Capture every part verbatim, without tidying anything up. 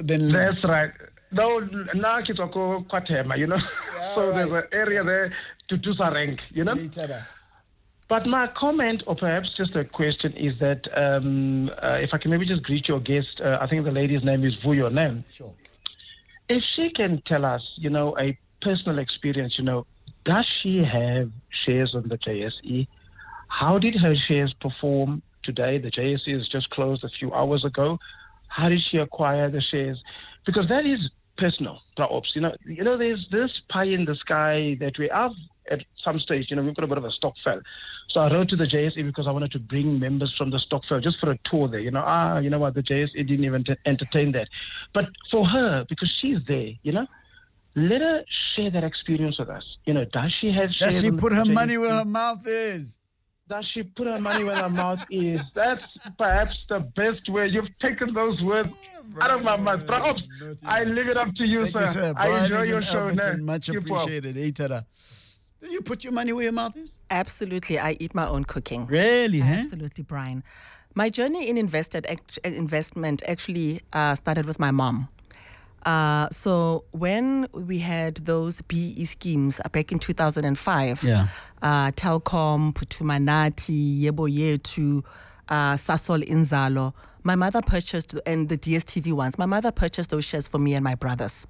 Then That's right. No, now it's Kwatema, you know. Yeah, so right. there's an area there to do rank, you know. Later. But my comment, or perhaps just a question, is that um, uh, if I can maybe just greet your guest, uh, I think the lady's name is Vuyo Nam. Sure. If she can tell us, you know, a personal experience, you know, does she have shares on the J S E? How did her shares perform today? The J S E has just closed a few hours ago. How did she acquire the shares? Because that is personal, ops. You know, you know, there's this pie in the sky that we have at some stage. You know, we've got a bit of a stock fair. So I wrote to the J S E because I wanted to bring members from the stock fair just for a tour there. You know, ah, you know what, the J S E didn't even t- entertain that. But for her, because she's there, you know, let her share that experience with us. You know, does she have shares? Does she on the put her J S E? money where her mouth is? Does she put her money where her mouth is? That's perhaps the best way. You've taken those words out of my mouth. Perhaps I leave it up to you, Thank sir. you, sir. I Brian enjoy is your in show. Alberton. No? Much Keep well. appreciated. Hey, Tada. Do you put your money where your mouth is? Absolutely. I eat my own cooking. Really, huh? Absolutely, Brian. My journey in invested act- investment actually uh, started with my mom. Uh, so when we had those B E schemes uh, back in two thousand five, Yeah. uh, Telkom, Putumanati, Yebo Yetu, uh, Sasol Inzalo, my mother purchased, and the D S T V ones, my mother purchased those shares for me and my brothers.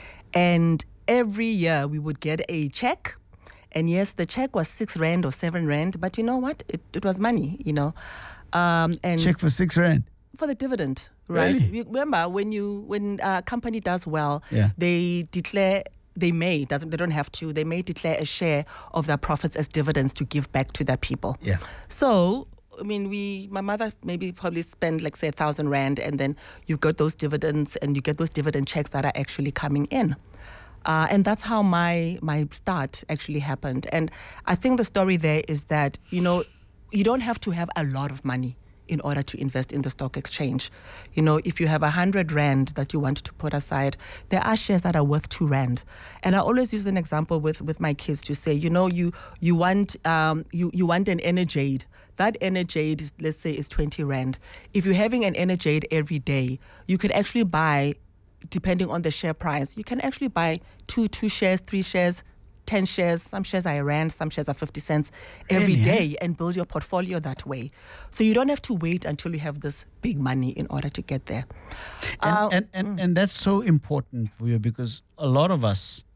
And every year we would get a check. And yes, the check was six rand or seven rand, but you know what? It, it was money, you know. Um, and Check for six rand. for the dividend, right? Really? You remember when you when a company does well, Yeah. they declare they may doesn't they don't have to they may declare a share of their profits as dividends to give back to their people. Yeah. So I mean, we my mother maybe probably spend like say a thousand rand, and then you get those dividends and you get those dividend checks that are actually coming in. Uh, and that's how my my start actually happened. And I think the story there is that, you know, you don't have to have a lot of money in order to invest in the stock exchange. You know, if you have a hundred rand that you want to put aside, there are shares that are worth two rand. And I always use an example with, with my kids to say, you know, you you want um you, you want an Energade. That Energade, is, let's say, is twenty rand. If you're having an Energade every day, you could actually buy, depending on the share price, you can actually buy two two shares, three shares, ten shares. Some shares are a rand, some shares are fifty cents every Really, huh? day, and build your portfolio that way. So you don't have to wait until you have this big money in order to get there. And, Uh, and, and, and that's so important for you, because a lot of us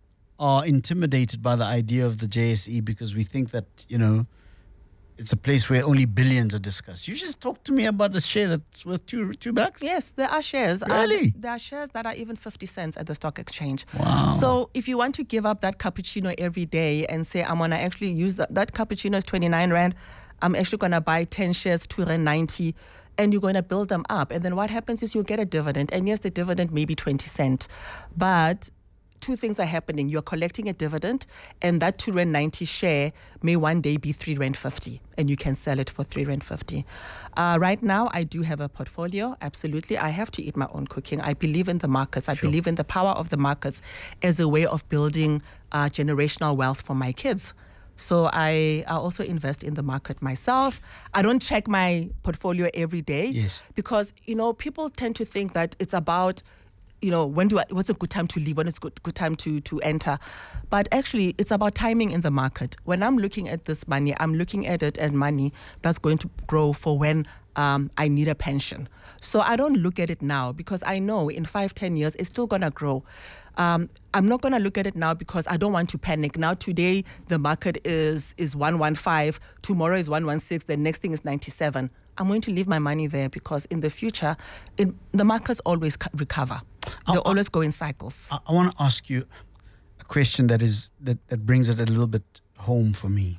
are intimidated by the idea of the J S E because we think that, you know, it's a place where only billions are discussed. You just talk to me about a share that's worth two two bucks. Yes, there are shares. Really? Uh, there are shares that are even fifty cents at the stock exchange. Wow. So if you want to give up that cappuccino every day and say, I'm going to actually use that, that cappuccino is twenty-nine rand, I'm actually going to buy ten shares, two rand ninety, and you're going to build them up. And then what happens is you'll get a dividend. And yes, the dividend may be twenty cents, but two things are happening. You're collecting a dividend, and that two rand ninety share may one day be three rand fifty, and you can sell it for three rand fifty. Uh, right now, I do have a portfolio. Absolutely, I have to eat my own cooking. I believe in the markets. I Sure. believe in the power of the markets as a way of building uh, generational wealth for my kids. So I, I also invest in the market myself. I don't check my portfolio every day. Yes. Because, you know, people tend to think that it's about, you know, when do I, what's a good time to leave? When is good good time to to enter? But actually, it's about timing in the market. When I'm looking at this money, I'm looking at it as money that's going to grow for when um, I need a pension. So I don't look at it now because I know in five, ten years it's still gonna grow. Um, I'm not gonna look at it now because I don't want to panic. Now today the market is is one one five. Tomorrow is one one six. The next thing is ninety-seven. I'm going to leave my money there because in the future, in, the markets always co- recover. They I- always go in cycles. I, I want to ask you a question that is that, that brings it a little bit home for me.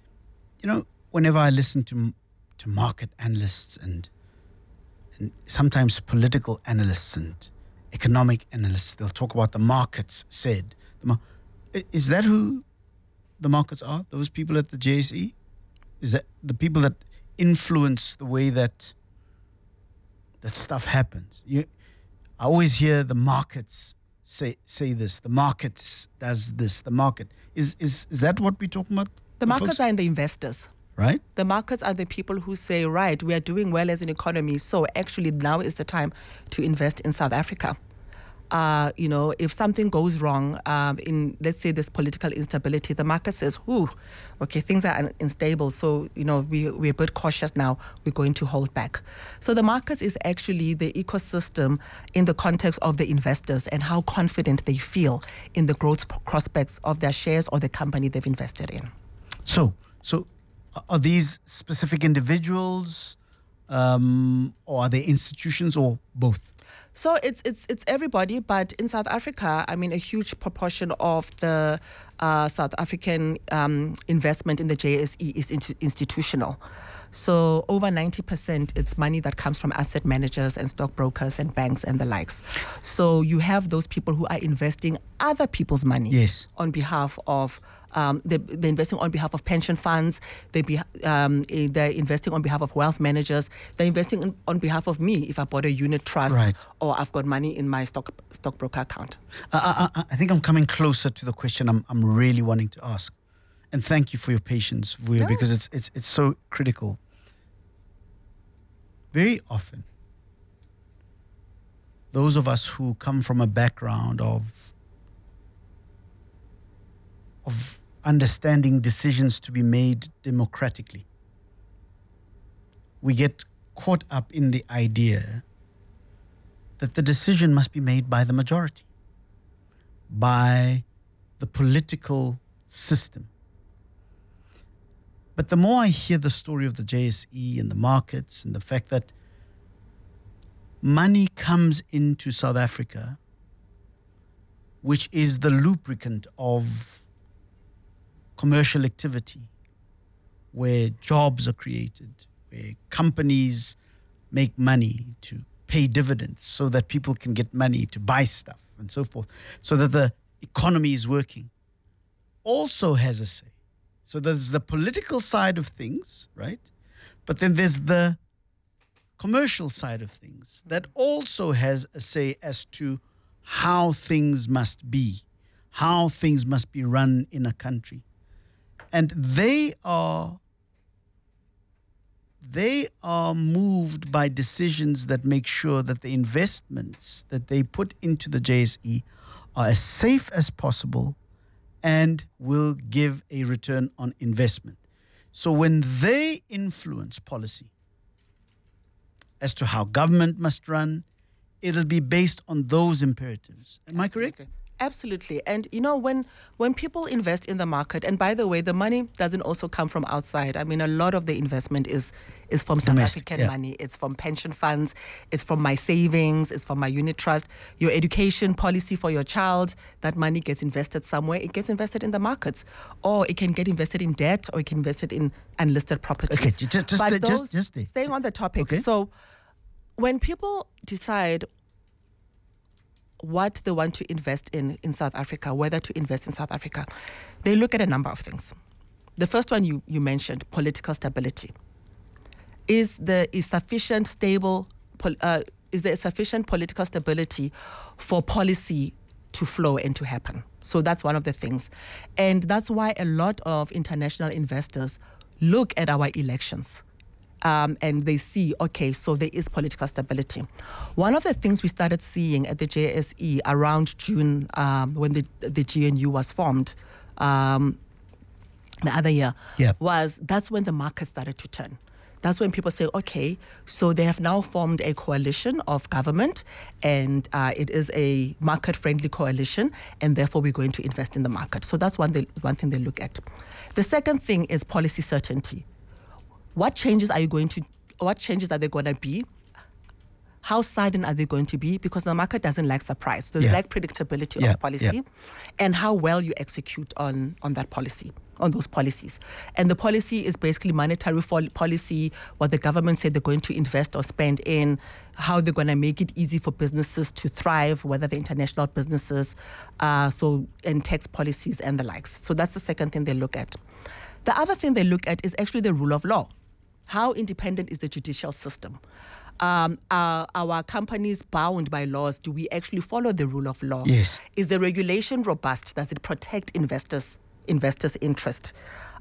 You know, whenever I listen to to market analysts and and sometimes political analysts and economic analysts, they'll talk about the markets said. The mar- I- is that who the markets are? Those people at the J S E? Is that the people that influence the way that that stuff happens? You, I always hear the markets say say this. The markets does this. The market is is is that what we're talking about? The markets folks? are in the investors. right? The markets are the people who say, right, we are doing well as an economy, so actually now is the time to invest in South Africa. Uh, you know, if something goes wrong um, in, let's say, this political instability, the market says, whew, okay, things are un- unstable, so, you know, we, we're a bit cautious now, we're going to hold back. So the markets is actually the ecosystem in the context of the investors and how confident they feel in the growth p- prospects of their shares or the company they've invested in. So, so are these specific individuals um, or are they institutions or both? So it's it's it's everybody, but in South Africa, I mean, a huge proportion of the uh, South African um, investment in the J S E is into institutional. So over ninety percent, it's money that comes from asset managers and stockbrokers and banks and the likes. So you have those people who are investing other people's money Yes. on behalf of, um, they, they're investing on behalf of pension funds, they be, um, eh, they're investing on behalf of wealth managers, they're investing on, on behalf of me if I bought a unit trust Right. or I've got money in my stock stockbroker account. I, I, I think I'm coming closer to the question I'm, I'm really wanting to ask. And thank you for your patience, Vuyo, Yeah. because it's, it's, it's so critical. Very often, those of us who come from a background of, of understanding decisions to be made democratically, we get caught up in the idea that the decision must be made by the majority, by the political system. But the more I hear the story of the J S E and the markets and the fact that money comes into South Africa, which is the lubricant of commercial activity, where jobs are created, where companies make money to pay dividends so that people can get money to buy stuff and so forth, so that the economy is working, also has a say. So there's the political side of things, right? But then there's the commercial side of things that also has a say as to how things must be, how things must be run in a country. And they are they are moved by decisions that make sure that the investments that they put into the J S E are as safe as possible and will give a return on investment. So when they influence policy as to how government must run, it'll be based on those imperatives. Am I correct? Absolutely. Absolutely. And, you know, when when people invest in the market, and by the way, the money doesn't also come from outside. I mean, a lot of the investment is is from South Domestic, African yeah. money. It's from pension funds. It's from my savings. It's from my unit trust. Your education policy for your child, that money gets invested somewhere. It gets invested in the markets. Or it can get invested in debt, or it can invest it in unlisted properties. Okay, ju- just, just, But the- just, those- just there. staying on the topic. Okay. So when people decide what they want to invest in in South Africa, whether to invest in South Africa, they look at a number of things. The first one you, you mentioned, political stability. Is there is sufficient stable, pol- uh, is there sufficient political stability for policy to flow and to happen? So that's one of the things. And that's why a lot of international investors look at our elections. Um, and they see, okay, so there is political stability. One of the things we started seeing at the J S E around June, um, when the, the G N U was formed, um, the other year, Yeah. was that's when the market started to turn. That's when people say, okay, so they have now formed a coalition of government, and uh, it is a market-friendly coalition, and therefore we're going to invest in the market. So that's one, they, one thing they look at. The second thing is policy certainty. What changes are you going to, what changes are they going to be? How sudden are they going to be? Because the market doesn't like surprise. So Yeah. they like predictability Yeah, of policy yeah. and how well you execute on, on that policy, on those policies. And the policy is basically monetary fol- policy, what the government said they're going to invest or spend in, how they're going to make it easy for businesses to thrive, whether they're international businesses, uh, so and tax policies and the likes. So that's the second thing they look at. The other thing they look at is actually the rule of law. How independent is the judicial system? Um, are our companies bound by laws? Do we actually follow the rule of law? Yes. Is the regulation robust? Does it protect investors' investors' interest?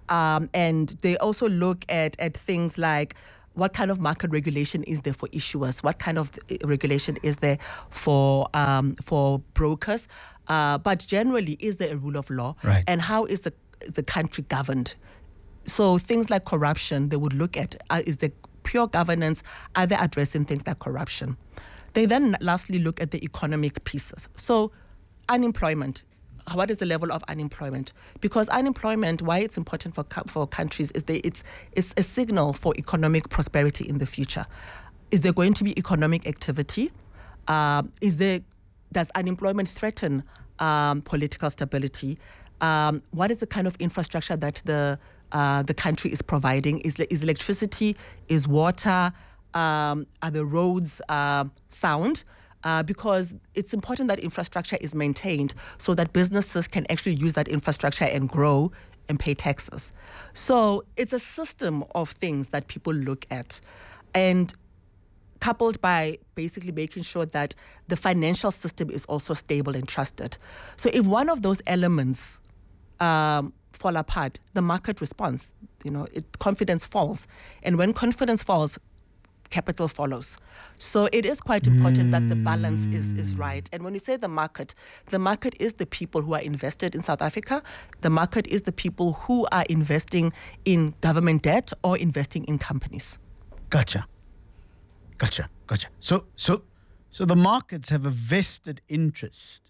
Um, and they also look at, at things like what kind of market regulation is there for issuers? What kind of regulation is there for um, for brokers? Uh, but generally, is there a rule of law? Right. And how is the is the country governed? So things like corruption, they would look at, uh, is the pure governance, are they addressing things like corruption? They then lastly look at the economic pieces. So unemployment, what is the level of unemployment? Because unemployment, why it's important for for countries is that it's, it's a signal for economic prosperity in the future. Is there going to be economic activity? Um, is there, does unemployment threaten um, political stability? Um, what is the kind of infrastructure that the uh, the country is providing? Is, is electricity, is water, um, are the roads uh, sound? Uh, because it's important that infrastructure is maintained so that businesses can actually use that infrastructure and grow and pay taxes. So it's a system of things that people look at, and coupled by basically making sure that the financial system is also stable and trusted. So if one of those elements um, fall apart, the market responds. You know, it, confidence falls. And when confidence falls, capital follows. So it is quite important mm. that the balance is, is right. And when we say the market, the market is the people who are invested in South Africa. The market is the people who are investing in government debt or investing in companies. Gotcha. Gotcha. Gotcha. So, so, so the markets have a vested interest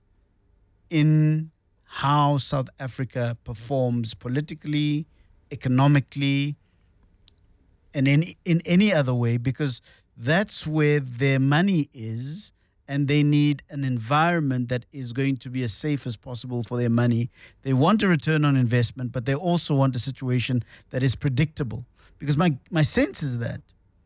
in how South Africa performs politically, economically, and in in any other way, because that's where their money is, and they need an environment that is going to be as safe as possible for their money. They want a return on investment, but they also want a situation that is predictable. Because my, my sense is that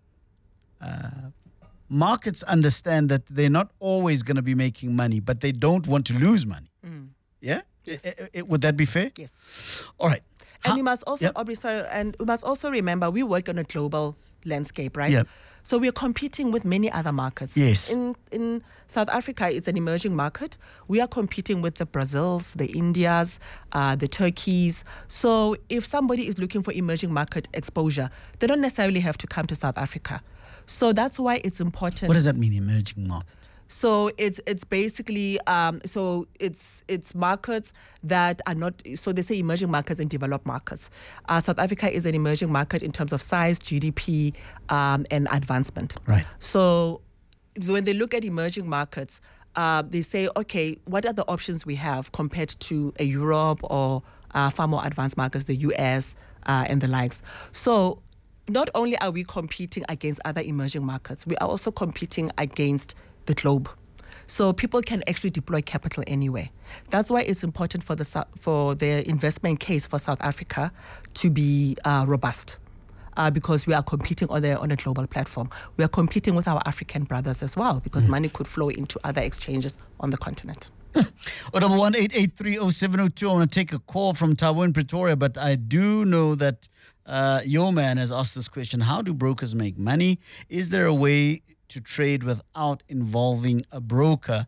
uh, markets understand that they're not always going to be making money, but they don't want to lose money. Mm. Yeah? Yes. I, I, would that be fair? Yes. All right. And we must also, yep. Aubrey, sorry, and we must also remember we work on a global landscape, right? Yep. So we are competing with many other markets. Yes. In in South Africa, it's an emerging market. We are competing with the Brazils, the Indias, uh, the Turkeys. So if somebody is looking for emerging market exposure, they don't necessarily have to come to South Africa. So that's why it's important. What does that mean, emerging market? So it's it's basically um, so it's it's markets that are not, so they say emerging markets and developed markets. Uh, South Africa is an emerging market in terms of size, G D P, um, and advancement. Right. So when they look at emerging markets, uh, they say, okay, what are the options we have compared to a Europe or uh, far more advanced markets, the U S uh, and the likes. So not only are we competing against other emerging markets, we are also competing against the globe. So people can actually deploy capital anywhere. That's why it's important for the for the investment case for South Africa to be uh, robust, uh, because we are competing on a, on a global platform. We are competing with our African brothers as well, because mm. money could flow into other exchanges on the continent. oh, double one eight eight three oh seven oh two. I want to take a call from Thabo in Pretoria, but I do know that uh, your man has asked this question: how do brokers make money? Is there a way to trade without involving a broker?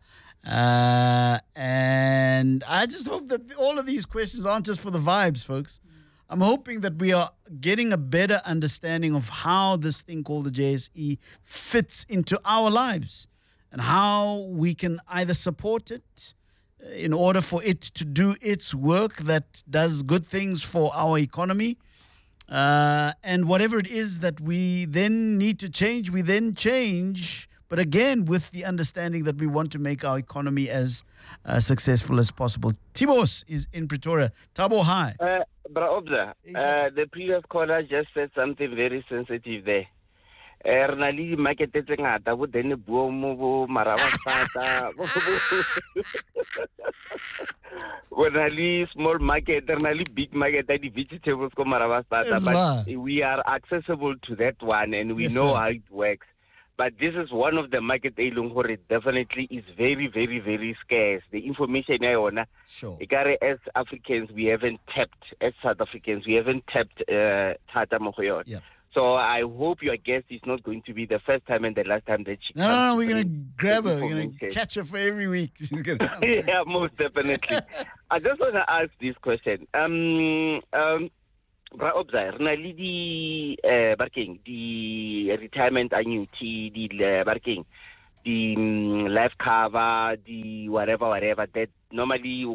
Uh, and I just hope that all of these questions aren't just for the vibes, folks. I'm hoping that we are getting a better understanding of how this thing called the J S E fits into our lives and how we can either support it in order for it to do its work that does good things for our economy. Uh, and whatever it is that we then need to change, we then change. But again, with the understanding that we want to make our economy as uh, successful as possible. Tibos is in Pretoria. Thabo, hi. Uh, Bra Obza, uh, the previous caller just said something very sensitive there. Re na le market tse ngata bo dene buo mo bo maraba sata bo na le small market, re na le big market that the vegetables ko maraba sata, but we are accessible to that one and we yes, know sir. how it works. But this is one of the market e leng gore definitely is very very very scarce. The information ya yona, sure. As Africans we haven't tapped, as South Africans we haven't tapped uh, Tata mo go yona. Yeah. So I hope your guest is not going to be the first time and the last time that she No, no, no, we're going to grab her. We're going to catch her for every week. Yeah, most definitely. I just want to ask this question. Um, um, Bra obza re na le di eh barking di retirement annuity di barking the um, life cover, the whatever, whatever, that normally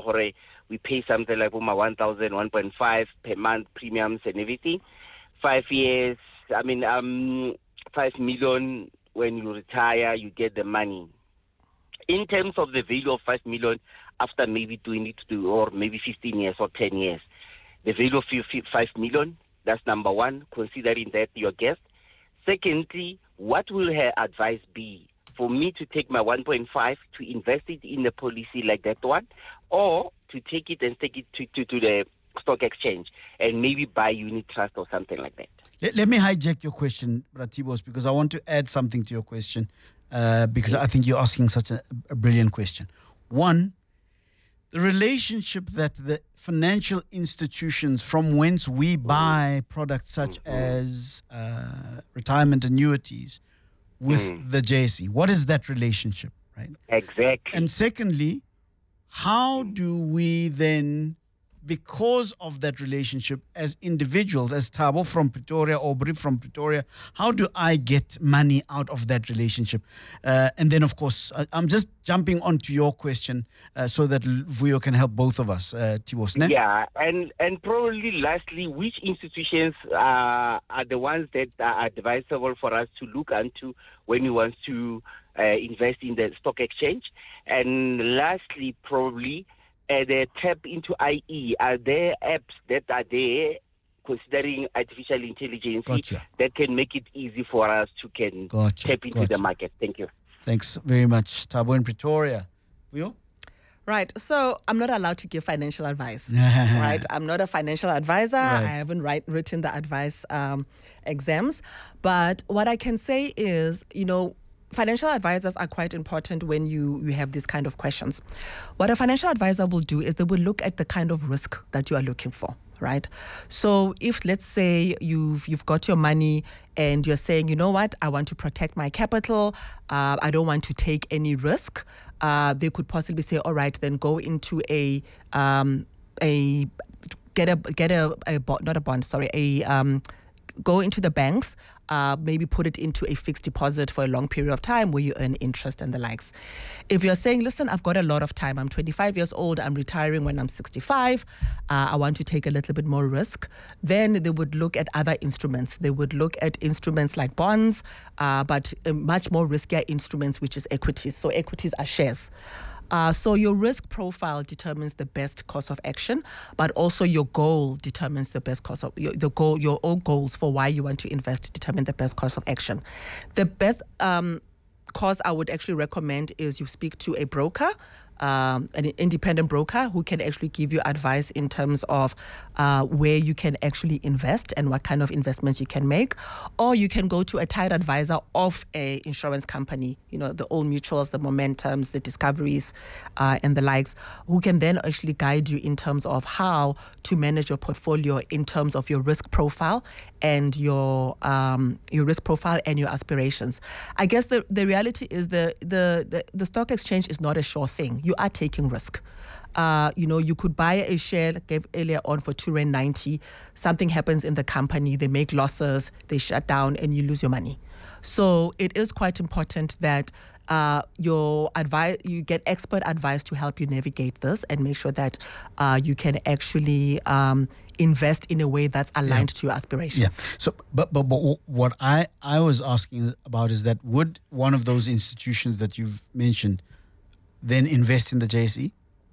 we pay something like one thousand, one point five per month premiums and everything. Five years, I mean, um, five million when you retire, you get the money. In terms of the value of five million after maybe twenty or maybe fifteen years or ten years, the value of five million, that's number one, considering that your guest. Secondly, what will her advice be? For me to take my one point five to invest it in a policy like that one, or to take it and take it to, to, to the stock exchange and maybe buy unit trust or something like that. Let, let me hijack your question, Ratibos, because I want to add something to your question, uh, because I think you're asking such a, a brilliant question. One, the relationship that the financial institutions from whence we buy products such mm-hmm. as uh, retirement annuities with mm. the J S E. What is that relationship, right? Exactly. And secondly, how do we then, because of that relationship, as individuals, as Thabo from Pretoria, Aubrey from Pretoria, how do I get money out of that relationship? Uh, and then, of course, I, I'm just jumping onto your question uh, so that Vuyo can help both of us, uh, Tibos. Yeah, and, and probably lastly, which institutions uh, are the ones that are advisable for us to look into when we want to uh, invest in the stock exchange? And lastly, probably, Uh, they tap into I E. Are there apps that are there, considering artificial intelligence, gotcha. that can make it easy for us to can gotcha. tap into gotcha. the market? Thank you. Thanks very much, Thabo in Pretoria. Vuyo? Right. So I'm not allowed to give financial advice. Right. I'm not a financial advisor. Right. I haven't write, written the advice um, exams. But what I can say is, you know, financial advisors are quite important when you, you have these kind of questions. What a financial advisor will do is they will look at the kind of risk that you are looking for, right? So if, let's say, you've you've got your money and you're saying, you know what, I want to protect my capital, uh, I don't want to take any risk, uh, they could possibly say, all right, then go into a um, a get a get a, a bond, not a bond, sorry, a um, go into the banks, uh, maybe put it into a fixed deposit for a long period of time where you earn interest and the likes. If you're saying, listen, I've got a lot of time, I'm twenty-five years old, I'm retiring when I'm sixty-five, uh, I want to take a little bit more risk, then they would look at other instruments. They would look at instruments like bonds, uh, but uh, much more riskier instruments, which is equities. So equities are shares. Uh, so your risk profile determines the best course of action, but also your goal determines the best course of your, the goal. Your own goals for why you want to invest determine the best course of action. The best um, course I would actually recommend is you speak to a broker, um, an independent broker who can actually give you advice in terms of uh, where you can actually invest and what kind of investments you can make. Or you can go to a tied advisor of a insurance company, you know, the Old Mutuals, the Momentums, the Discoveries, uh, and the likes, who can then actually guide you in terms of how to manage your portfolio in terms of your risk profile and your um, your risk profile and your aspirations. I guess the, the reality is the, the, the, the stock exchange is not a sure thing. You are taking risk. Uh, you know, you could buy a share, like I gave earlier on, for two rand ninety. Something happens in the company, they make losses, they shut down, and you lose your money. So it is quite important that uh, your advice, you get expert advice to help you navigate this and make sure that uh, you can actually um, invest in a way that's aligned yeah. to your aspirations. Yeah. So, but, but but what I I was asking about is that would one of those institutions that you've mentioned then invest in the J S E?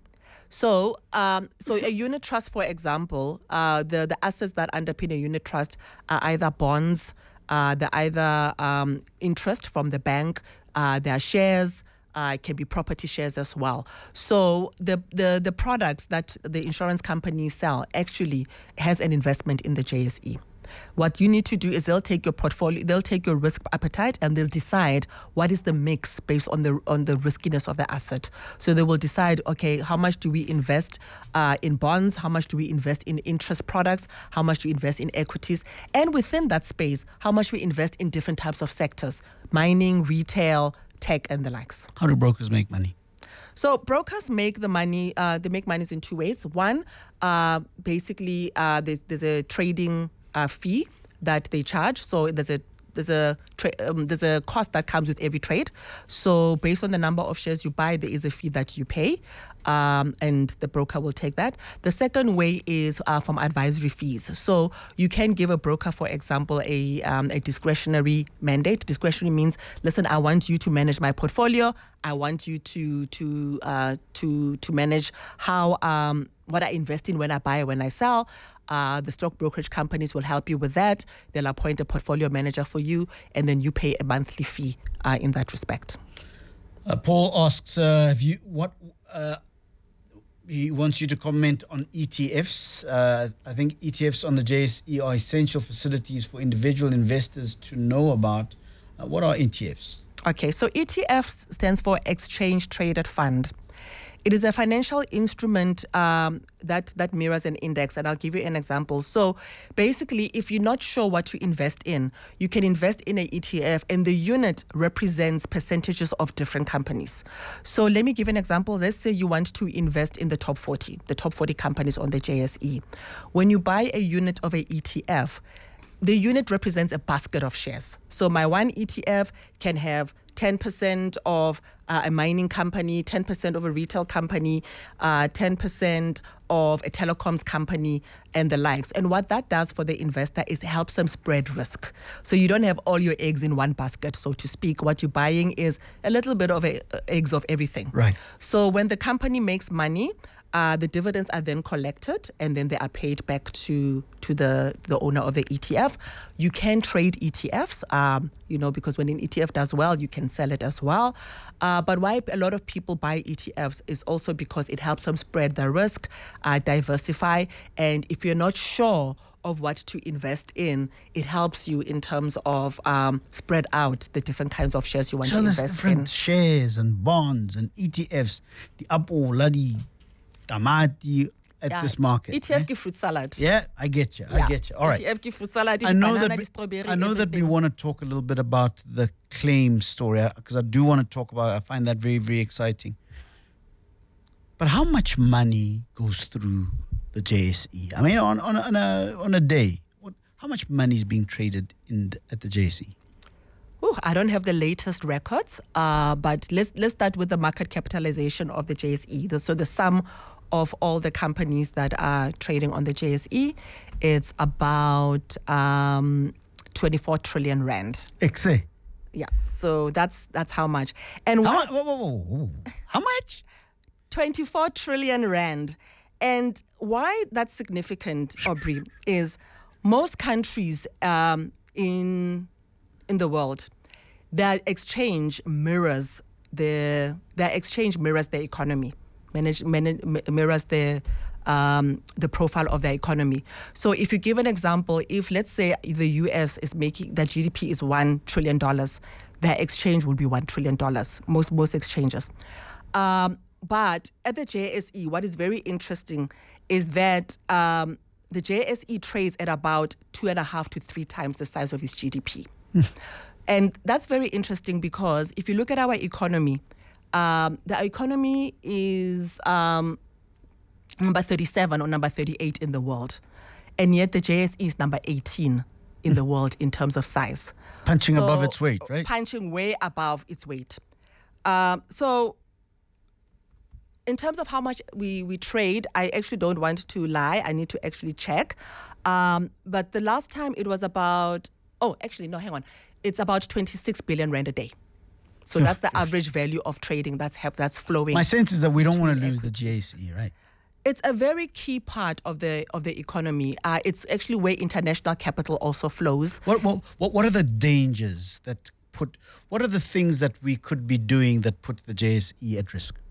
So, um, so a unit trust, for example, uh, the the assets that underpin a unit trust are either bonds, uh, they're either um, interest from the bank, uh, they are shares. Uh, it can be property shares as well. So the, the the products that the insurance companies sell actually has an investment in the J S E. What you need to do is they'll take your portfolio, they'll take your risk appetite, and they'll decide what is the mix based on the on the riskiness of the asset. So they will decide, okay, how much do we invest uh, in bonds? How much do we invest in interest products? How much do we invest in equities? And within that space, how much we invest in different types of sectors: mining, retail, tech, and the likes. How do brokers make money? So brokers make the money, uh, they make monies in two ways. One, uh, basically, uh, there's, there's a trading uh, fee that they charge. So there's a There's a tra- um, there's a cost that comes with every trade. So based on the number of shares you buy, there is a fee that you pay, um, and the broker will take that. The second way is uh, from advisory fees. So you can give a broker, for example, a um, a discretionary mandate. Discretionary means, listen, I want you to manage my portfolio. I want you to to uh, to to manage how um, what I invest in, when I buy, when I sell. Uh, the stock brokerage companies will help you with that. They'll appoint a portfolio manager for you, and then you pay a monthly fee uh, in that respect. Uh, Paul asks, uh, have you what? Uh, he wants you to comment on E T Fs. Uh, I think E T Fs on the J S E are essential facilities for individual investors to know about. Uh, what are E T Fs? Okay, so E T F stands for Exchange Traded Fund. It is a financial instrument um, that, that mirrors an index, and I'll give you an example. So basically, if you're not sure what to invest in, you can invest in an E T F, and the unit represents percentages of different companies. So let me give an example. Let's say you want to invest in the top forty, the top forty companies on the J S E. When you buy a unit of an E T F, the unit represents a basket of shares. So my one E T F can have ten percent of uh, a mining company, ten percent of a retail company, uh, ten percent of a telecoms company, and the likes. And what that does for the investor is it helps them spread risk. So you don't have all your eggs in one basket, so to speak. What you're buying is a little bit of a, uh, eggs of everything. Right. So when the company makes money, Uh, the dividends are then collected, and then they are paid back to to the, the owner of the E T F. You can trade E T Fs, um, you know, because when an E T F does well, you can sell it as well. Uh, but why a lot of people buy E T Fs is also because it helps them spread the risk, uh, diversify, and if you're not sure of what to invest in, it helps you in terms of um, spread out the different kinds of shares you want so to there's invest different in. shares and bonds and E T Fs, the apple, bloody tamati at Yeah, this market. E T F eh? give fruit salad. Yeah, I get you. I Yeah. get you. All right. E T F give fruit salad. I know banana, that the we, strawberry, I know that we everything. want to talk a little bit about the claim story, because I do want to talk about it. I find that very, very exciting. But how much money goes through the J S E? I mean, on on, on a on a day, what, how much money is being traded in the, at the J S E? Ooh, I don't have the latest records, uh, but let's let's start with the market capitalization of the J S E. The, so the sum of all the companies that are trading on the J S E, it's about um, twenty-four trillion rand. Exe. Yeah, so that's that's how much. And How, what, mu- whoa, whoa, whoa, whoa. How much? twenty-four trillion rand. And why that's significant, Aubrey, is most countries um, in in the world, their exchange mirrors the their exchange mirrors the economy, manage, manage, mirrors the um, the profile of their economy. So if you give an example, if let's say the U S is making their G D P is one trillion dollars, their exchange will be one trillion dollars. Most most exchanges. Um, but at the J S E, what is very interesting is that um, the J S E trades at about two and a half to three times the size of its G D P. And that's very interesting because if you look at our economy, um, the economy is um, number thirty-seven or number thirty-eight in the world. And yet the J S E is number eighteen in the world in terms of size. Punching So, above its weight, right? Punching way above its weight. Um, so in terms of how much we, we trade, I actually don't want to lie. I need to actually check. Um, but the last time it was about, oh, actually, no, hang on. It's about twenty-six billion rand a day. So that's the average value of trading that's have, that's flowing. My sense is that we don't want to between lose the equities. J S E, right? It's a very key part of the of the economy. Uh, it's actually where international capital also flows. What, what what what are the dangers that put? What are the things that we could be doing that put the J S E at risk?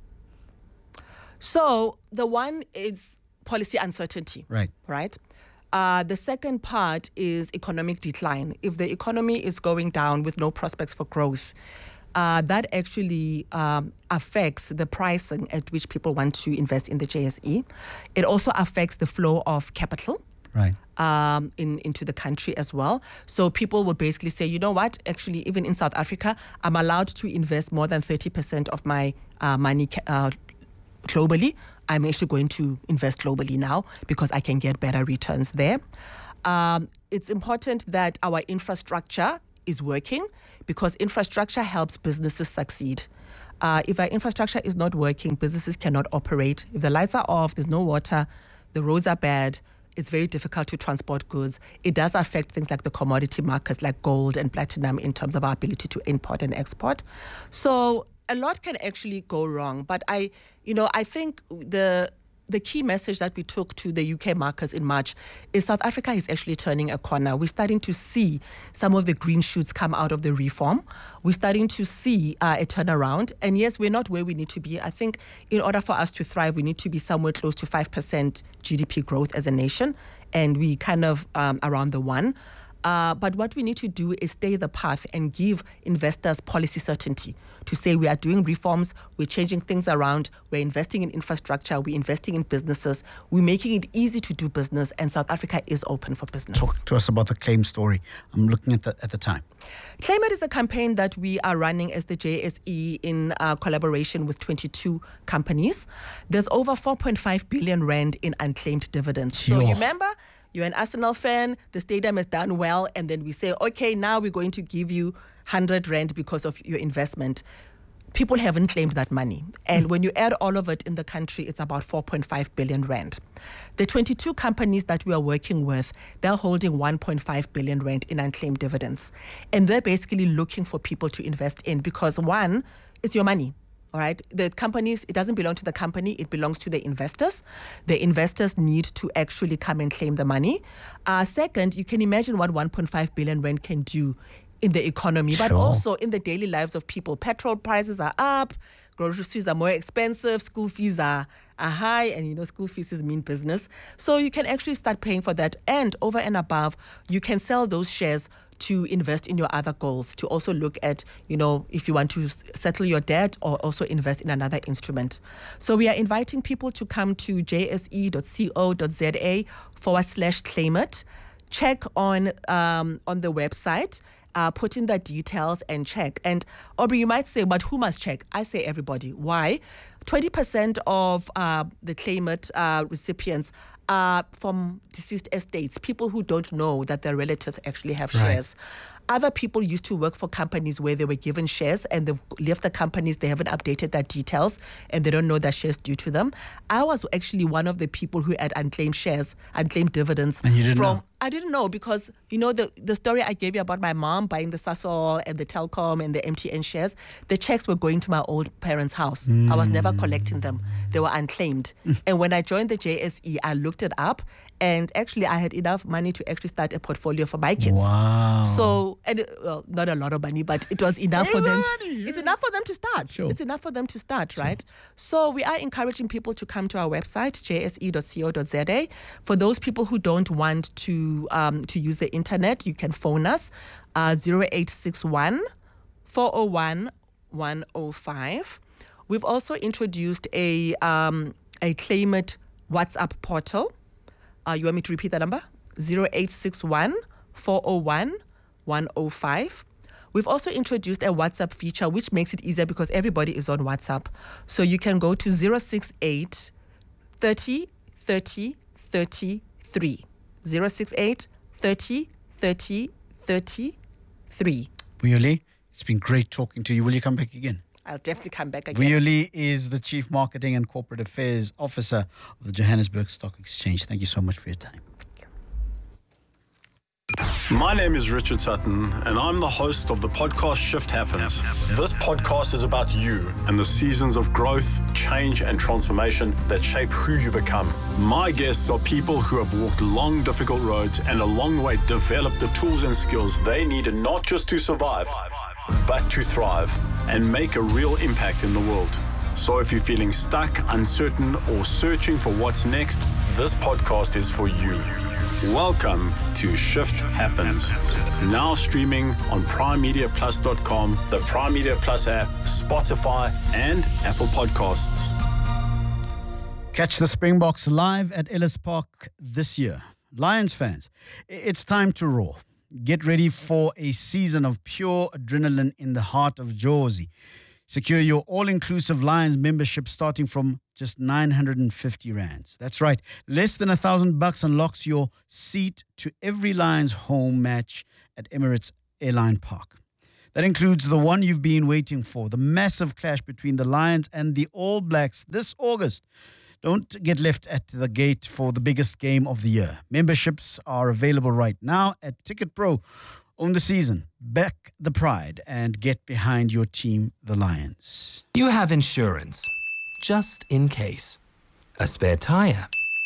So the one is policy uncertainty. Right. Right. Uh, the second part is economic decline. If the economy is going down with no prospects for growth, uh, that actually um, affects the pricing at which people want to invest in the J S E. It also affects the flow of capital. right. um, in, into the country as well. So people will basically say, you know what, actually, even in South Africa, I'm allowed to invest more than thirty percent of my uh, money uh, globally. I'm actually going to invest globally now because I can get better returns there. Um, it's important that our infrastructure is working because infrastructure helps businesses succeed. Uh, if our infrastructure is not working, businesses cannot operate. If the lights are off, there's no water, the roads are bad, it's very difficult to transport goods. It does affect things like the commodity markets like gold and platinum in terms of our ability to import and export. So a lot can actually go wrong. But I, you know, I think the the key message that we took to the U K markets in March is South Africa is actually turning a corner. We're starting to see some of the green shoots come out of the reform. We're starting to see uh, a turnaround. And yes, we're not where we need to be. I think in order for us to thrive, we need to be somewhere close to five percent G D P growth as a nation. And we kind of um, around the one. Uh, but what we need to do is stay the path and give investors policy certainty to say we are doing reforms, we're changing things around, we're investing in infrastructure, we're investing in businesses, we're making it easy to do business, and South Africa is open for business. Talk to us about the Claim story. I'm looking at the at the time. Claim It is a campaign that we are running as the J S E in uh, collaboration with twenty-two companies. There's over four point five billion rand in unclaimed dividends. So Yo. you remember, you're an Arsenal fan, the stadium has done well, and then we say, okay, now we're going to give you one hundred rand because of your investment. People haven't claimed that money. And when you add all of it in the country, it's about four point five billion rand. The twenty-two companies that we are working with, they're holding one point five billion rand in unclaimed dividends. And they're basically looking for people to invest in because, one, it's your money. All right. The companies, it doesn't belong to the company. It belongs to the investors. The investors need to actually come and claim the money. Uh, second, you can imagine what one point five billion rand can do in the economy, but Sure. also in the daily lives of people. Petrol prices are up, groceries are more expensive, school fees are, are high, and you know, school fees is mean business. So you can actually start paying for that. And over and above, you can sell those shares to invest in your other goals, to also look at, you know, if you want to settle your debt or also invest in another instrument. So we are inviting people to come to jse.co.za forward slash claim it. Check on um, on the website, uh, put in the details and check. And Aubrey, you might say, but who must check? I say everybody. Why? twenty percent of uh, the Claim It uh, recipients are from deceased estates, people who don't know that their relatives actually have Right. shares. Other people used to work for companies where they were given shares and they've left the companies, they haven't updated their details and they don't know that shares due to them. I was actually one of the people who had unclaimed shares, unclaimed dividends. And you didn't from, know? I didn't know because, you know, the, the story I gave you about my mom buying the Sasol and the Telkom and the M T N shares, the checks were going to my old parents' house. Mm. I was never collecting them. They were unclaimed. Mm. And when I joined the J S E, I looked it up and actually I had enough money to actually start a portfolio for my kids. Wow. So, and it, well, not a lot of money, but it was enough for them. Money, yeah. It's enough for them to start. Sure. It's enough for them to start, sure. right? So we are encouraging people to come to our website, j s e dot co dot z a. For those people who don't want to um, to use the internet, you can phone us, uh, zero eight six one, four oh one, one oh five. We've also introduced a um, a Claim It WhatsApp portal. Uh, you want me to repeat the number? zero eight six one, four oh one, one oh five. We've also introduced a WhatsApp feature which makes it easier because everybody is on WhatsApp. So you can go to zero six eight, thirty, thirty, thirty-three. zero six eight, thirty, thirty, thirty-three. Vuyoli, it's been great talking to you. Will you come back again? I'll definitely come back again. Vuyoli is the Chief Marketing and Corporate Affairs Officer of the Johannesburg Stock Exchange. Thank you so much for your time. My name is Richard Sutton, and I'm the host of the podcast Shift Happens. This podcast is about you and the seasons of growth, change, and transformation that shape who you become. My guests are people who have walked long, difficult roads and along the way developed the tools and skills they needed not just to survive, but to thrive and make a real impact in the world. So if you're feeling stuck, uncertain, or searching for what's next, this podcast is for you. Welcome to Shift Happens. Now streaming on prime media plus dot com, the Prime Media Plus app, Spotify, and Apple Podcasts. Catch the Springboks live at Ellis Park this year. Lions fans, it's time to roar. Get ready for a season of pure adrenaline in the heart of Jozi. Secure your all-inclusive Lions membership starting from just nine hundred fifty rands. That's right, less than a thousand bucks unlocks your seat to every Lions home match at Emirates Airline Park. That includes the one you've been waiting for, the massive clash between the Lions and the All Blacks this August. Don't get left at the gate for the biggest game of the year. Memberships are available right now at Ticket Pro. Own the season, back the pride, and get behind your team, the Lions. You have insurance, just in case. A spare tire,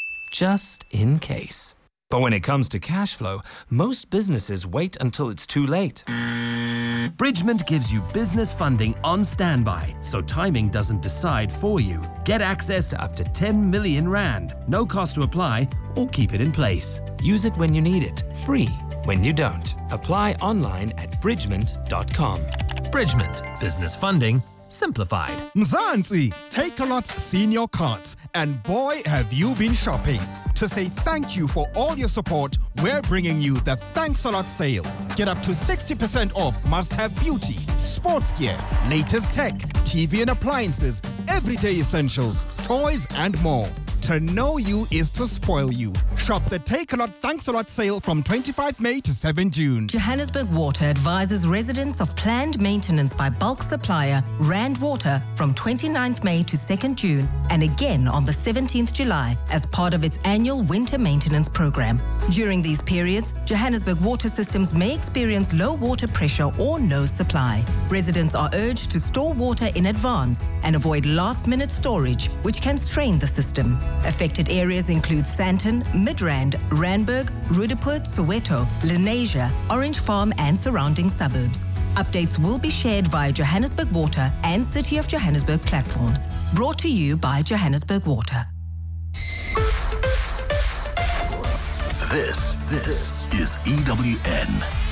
just in case. But when it comes to cash flow, most businesses wait until it's too late. Bridgement gives you business funding on standby, so timing doesn't decide for you. Get access to up to ten million rand, no cost to apply or keep it in place. Use it when you need it, free when you don't. Apply online at bridgement dot com. Bridgement, business funding simplified. Mzansi, Takealot's senior cards, and boy have you been shopping. To say thank you for all your support, we're bringing you the Thanks a Lot sale. Get up to sixty percent off must-have beauty, sports gear, latest tech, T V and appliances, everyday essentials, toys and more. To know you is to spoil you. Shop the Take A Lot Thanks A Lot sale from twenty-fifth May to seventh June. Johannesburg Water advises residents of planned maintenance by bulk supplier Rand Water from twenty-ninth May to second June and again on the seventeenth July as part of its annual winter maintenance program. During these periods, Johannesburg water systems may experience low water pressure or no supply. Residents are urged to store water in advance and avoid last-minute storage, which can strain the system. Affected areas include Sandton, Midrand, Randburg, Roodepoort, Soweto, Lenasia, Orange Farm and surrounding suburbs. Updates will be shared via Johannesburg Water and City of Johannesburg platforms. Brought to you by Johannesburg Water. This, this is E W N.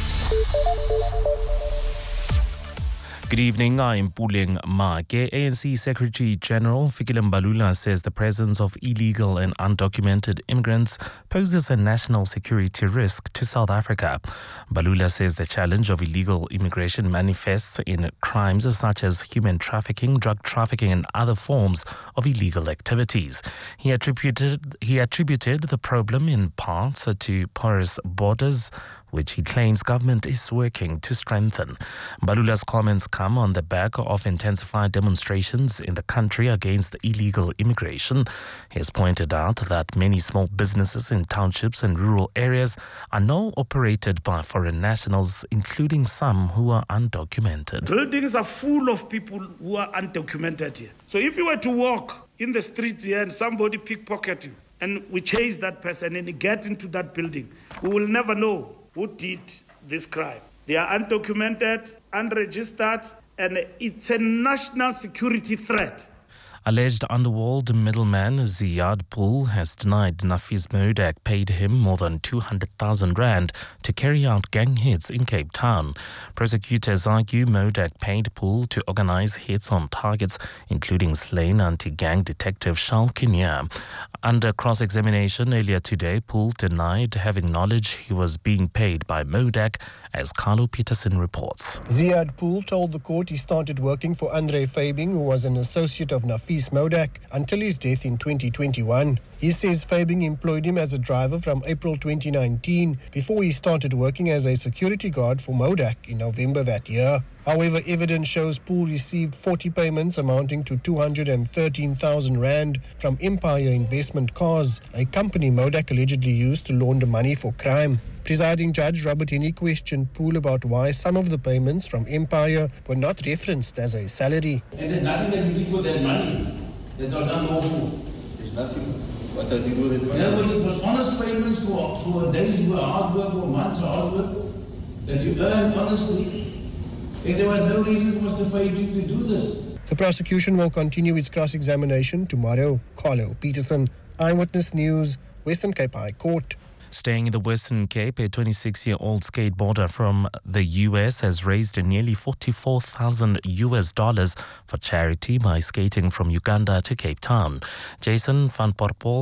Good evening, I'm Puleng Make. A N C Secretary General Fikile Mbalula says the presence of illegal and undocumented immigrants poses a national security risk to South Africa. Mbalula says the challenge of illegal immigration manifests in crimes such as human trafficking, drug trafficking and other forms of illegal activities. He attributed, he attributed the problem in part to porous borders, which he claims government is working to strengthen. Mbalula's comments come on the back of intensified demonstrations in the country against illegal immigration. He has pointed out that many small businesses in townships and rural areas are now operated by foreign nationals, including some who are undocumented. Buildings are full of people who are undocumented here. So if you were to walk in the streets here and somebody pickpocket you, and we chase that person and get into that building, we will never know who did this crime. They are undocumented, unregistered, and it's a national security threat. Alleged underworld middleman Ziad Pool has denied Nafis Modak paid him more than two hundred thousand rand to carry out gang hits in Cape Town. Prosecutors argue Modak paid Pool to organize hits on targets, including slain anti-gang detective Charles Kinya. Under cross-examination earlier today, Pool denied having knowledge he was being paid by Modak, as Carlo Peterson reports. Ziad Pool told the court he started working for Andre Fabing, who was an associate of Nafis Modak, until his death in twenty twenty-one. He says Fabing employed him as a driver from April twenty nineteen before he started working as a security guard for Modak in November that year. However, evidence shows Pool received forty payments amounting to two hundred thirteen thousand rand from Empire Investment Cars, a company Modak allegedly used to launder money for crime. Presiding Judge Robert Henny questioned Pool about why some of the payments from Empire were not referenced as a salary. And there's nothing that we did with that money that was unlawful. There's nothing. What did you do with that money? In other words, it was honest payments for, for days you were hard work or months of hard work that you earned honestly. And there was no reason for Mister Fabing to do this. The prosecution will continue its cross-examination tomorrow. Carlo Peterson, Eyewitness News, Western Cape High Court. Staying in the Western Cape, a twenty-six-year-old skateboarder from the U S has raised nearly forty-four thousand U S dollars for charity by skating from Uganda to Cape Town. Jason Van Porpol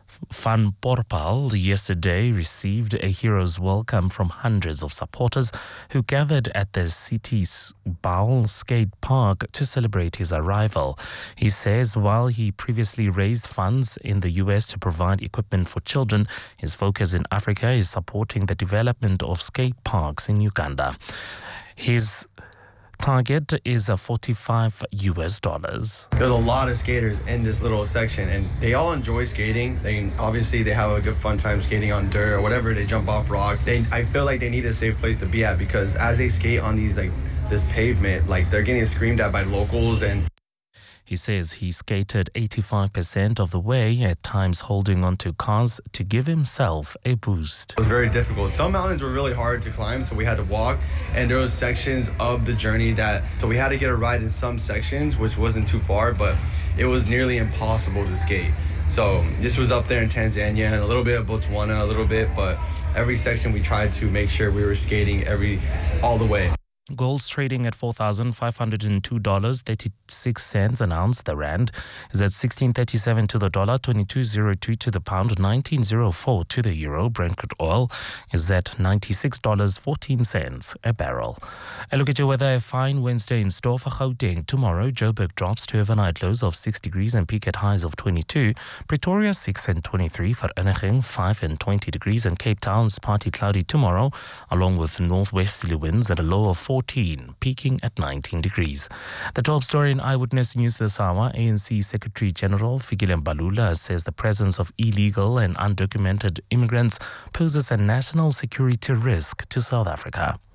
Van Porpal yesterday received a hero's welcome from hundreds of supporters who gathered at the city's Baal Skate Park to celebrate his arrival. He says while he previously raised funds in the U S to provide equipment for children, his focus in Africa is supporting the development of skate parks in Uganda. His target is a forty-five U S dollars. There's a lot of skaters in this little section and they all enjoy skating. They obviously they have a good fun time skating on dirt or whatever. They jump off rocks. They I feel like they need a safe place to be at because as they skate on these like this pavement, like they're getting screamed at by locals. And he says he skated eighty-five percent of the way, at times holding onto cars to give himself a boost. It was very difficult. Some mountains were really hard to climb, so we had to walk, and there was sections of the journey that, so we had to get a ride in some sections, which wasn't too far, but it was nearly impossible to skate. So this was up there in Tanzania and a little bit of Botswana, a little bit, but every section we tried to make sure we were skating every all the way. Gold's trading at four thousand five hundred two dollars and thirty-six cents an ounce. The rand is at sixteen thirty-seven to the dollar, twenty-two oh two to the pound, nineteen oh four to the euro. Brent crude oil is at ninety-six dollars and fourteen cents a barrel. A look at your weather. A fine Wednesday in store for Gauteng. Tomorrow, Joburg drops to overnight lows of six degrees and peak at highs of twenty-two. Pretoria six and twenty-three. Vereeniging five and twenty degrees. And Cape Town's partly cloudy tomorrow, along with northwesterly winds at a low of fourteen, peaking at nineteen degrees. The top story in Eyewitness News this hour. A N C Secretary General Fikile Mbalula says the presence of illegal and undocumented immigrants poses a national security risk to South Africa.